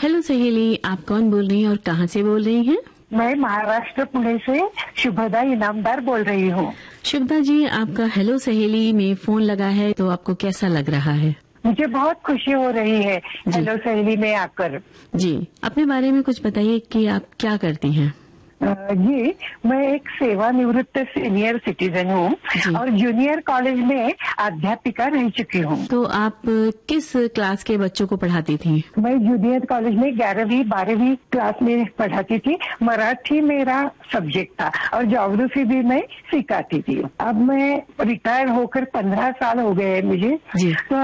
Hello सहेली, आप कौन बोल रही हैं और कहाँ से बोल रही हैं? मैं महाराष्ट्र पुणे से शुभदा इनामदार बोल रही हूँ। शुभदा जी, आपका हेलो सहेली में फोन लगा है तो आपको कैसा लग रहा है? मुझे बहुत खुशी हो रही है हेलो सहेली में आकर। जी, अपने बारे में कुछ बताइए कि आप क्या करती हैं? जी, मैं एक सेवानिवृत्त सीनियर सिटीजन हूँ और जूनियर कॉलेज में अध्यापिका रह चुकी हूँ। तो आप किस क्लास के बच्चों को पढ़ाती थी? मैं जूनियर कॉलेज में 11वीं 12वीं क्लास में पढ़ाती थी। मराठी मेरा सब्जेक्ट था और ज्योग्राफी भी मैं सिखाती थी। अब मैं रिटायर होकर 15 साल हो गए हैं मुझे। तो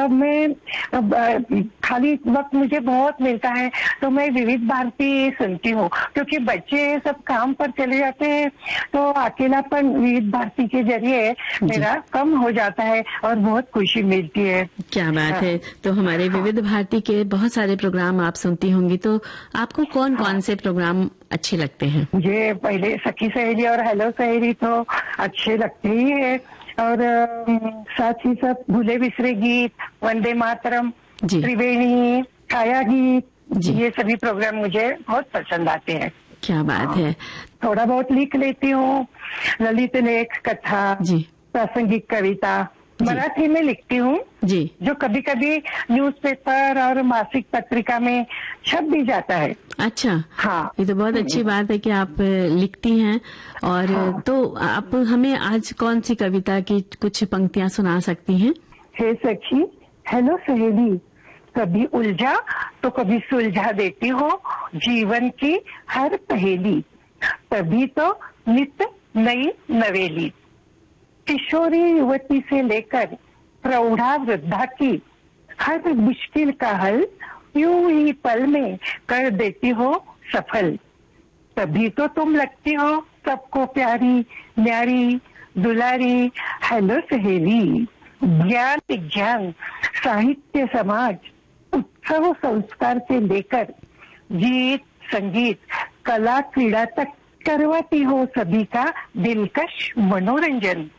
अब खाली वक्त मुझे बहुत मिलता है तो मैं विविध भारती सुनती हूँ, क्योंकि बच्चे सब काम पर चले जाते हैं तो अकेलापन विविध भारती के जरिए मेरा कम हो जाता है और बहुत खुशी मिलती है। क्या बात है। तो हमारे विविध भारती के बहुत सारे प्रोग्राम आप सुनती होंगी, तो आपको कौन कौन से प्रोग्राम अच्छे लगते हैं? मुझे पहले सखी सहेली और हेलो सहेली तो अच्छे लगते ही है, और साथ ही साथ भूले बिसरे गीत, वंदे मातरम, त्रिवेणी, छाया गीत, ये सभी प्रोग्राम मुझे बहुत पसंद आते हैं। क्या बात है। थोड़ा बहुत लिख लेती हूँ, ललित लेख, कथा, प्रासंगिक कविता मराठी में लिखती हूँ जी, जो कभी कभी न्यूज़पेपर और मासिक पत्रिका में छप भी जाता है। अच्छा, हाँ, ये तो बहुत अच्छी बात है कि आप लिखती हैं। और तो आप हमें आज कौन सी कविता की कुछ पंक्तियां सुना सकती हैं? हे सखी, हेलो सहेली, कभी उलझा तो कभी सुलझा देती हो जीवन की हर पहेली, तभी तो नित्य नई नवेली। किशोरी युवती से लेकर प्रौढ़ा वृद्धा की हर मुश्किल का हल यूं ही पल में कर देती हो सफल, तभी तो तुम लगती हो सबको प्यारी न्यारी दुलारी। हेलो सहेली, ज्ञान विज्ञान साहित्य समाज उत्सव संस्कार से लेकर गीत संगीत कला क्रीड़ा तक करवाती हो सभी का दिलकश मनोरंजन।